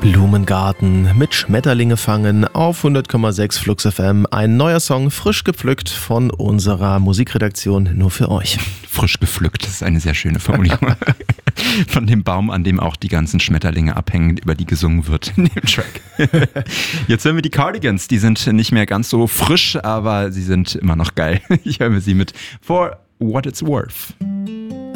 Blumengarten mit Schmetterlinge fangen auf 100,6 Flux FM. Ein neuer Song, frisch gepflückt von unserer Musikredaktion nur für euch. Frisch gepflückt, das ist eine sehr schöne Formulierung. Von dem Baum, an dem auch die ganzen Schmetterlinge abhängen, über die gesungen wird in dem Track. Jetzt hören wir die Cardigans, die sind nicht mehr ganz so frisch, aber sie sind immer noch geil. Ich höre sie mit For What It's Worth.